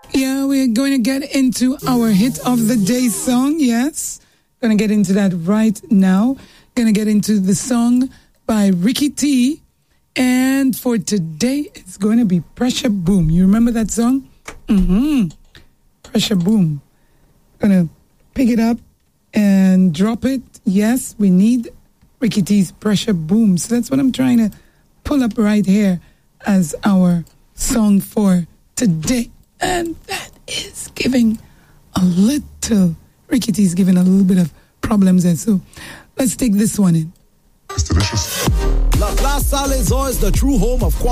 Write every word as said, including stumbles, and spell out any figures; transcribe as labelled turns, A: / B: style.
A: Yeah, we're going to get into our hit of the day song. Yes, going to get into that right now. Going to get into the song by Ricky T. And for today, it's going to be Pressure Boom. You remember that song? Mm-hmm. Pressure Boom. Going to pick it up and drop it. Yes, we need Ricky T's Pressure Boom. So that's what I'm trying to pull up right here as our song for today. And that is giving a little, Ricky T's giving a little bit of problems there. So let's take this one in.
B: It's delicious. La Place Salaison is the true home of quality.